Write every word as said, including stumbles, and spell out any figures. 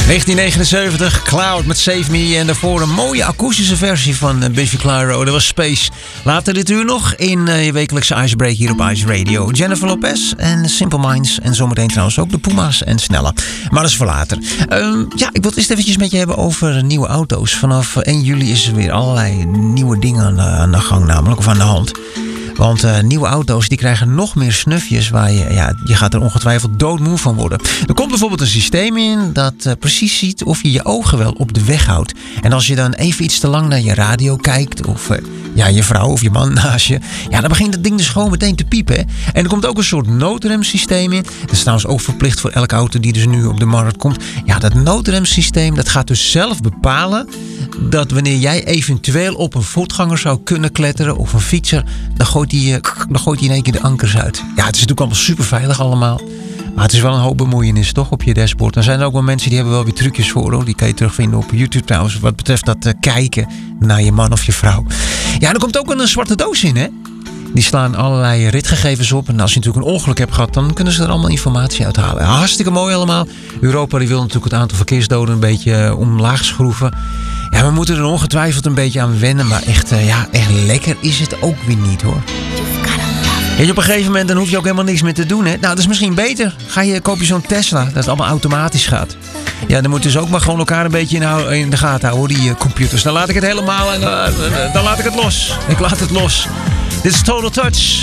negentien negenenzeventig, Cloud met Save Me. En daarvoor een mooie akoestische versie van uh, Biffy Clyro. Dat was Space. Later dit uur nog in uh, je wekelijkse Icebreak hier op Ice Radio. Jennifer Lopez en Simple Minds. En zometeen trouwens ook de Puma's en Snella. Maar dat is voor later. Uh, ja, ik wil het eerst eventjes met je hebben over nieuwe auto's. Vanaf één juli is er weer allerlei nieuwe dingen aan de, aan de gang namelijk. Of aan de hand. Want uh, nieuwe auto's die krijgen nog meer snufjes waar je, ja, je gaat er ongetwijfeld doodmoe van worden. Er komt bijvoorbeeld een systeem in dat uh, precies ziet of je je ogen wel op de weg houdt. En als je dan even iets te lang naar je radio kijkt of uh, ja, je vrouw of je man naast je, ja, dan begint dat ding dus gewoon meteen te piepen. Hè? En er komt ook een soort noodremsysteem in. Dat is trouwens ook verplicht voor elke auto die dus nu op de markt komt. Ja, dat noodremsysteem dat gaat dus zelf bepalen dat wanneer jij eventueel op een voetganger zou kunnen kletteren of een fietser, dan gooit hij, dan gooit hij in één keer de ankers uit. Ja, het is natuurlijk allemaal super veilig allemaal. Maar het is wel een hoop bemoeienis toch op je dashboard. Er zijn er ook wel mensen die hebben wel weer trucjes voor hoor. Die kan je terugvinden op YouTube trouwens. Wat betreft dat uh, kijken naar je man of je vrouw. Ja, er komt ook een, een zwarte doos in hè. Die slaan allerlei ritgegevens op. En als je natuurlijk een ongeluk hebt gehad, dan kunnen ze er allemaal informatie uithalen. Hartstikke mooi allemaal. Europa die wil natuurlijk het aantal verkeersdoden een beetje uh, omlaag schroeven. Ja, we moeten er ongetwijfeld een beetje aan wennen. Maar echt, uh, ja, echt lekker is het ook weer niet hoor. En op een gegeven moment dan hoef je ook helemaal niks meer te doen. Hè? Nou, dat is misschien beter. Ga je, koop je zo'n Tesla, dat het allemaal automatisch gaat. Ja, dan moeten ze ook maar gewoon elkaar een beetje in, in de gaten houden, die uh, computers. Dan laat ik het helemaal en uh, dan laat ik het los. Ik laat het los. Dit is Total Touch.